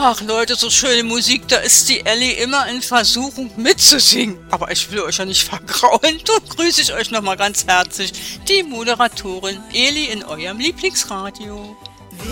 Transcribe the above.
Ach Leute, so schöne Musik, da ist die Ellie immer in Versuchung mitzusingen. Aber ich will euch ja nicht vergraulen, darum grüße ich euch nochmal ganz herzlich, die Moderatorin Eli in eurem Lieblingsradio.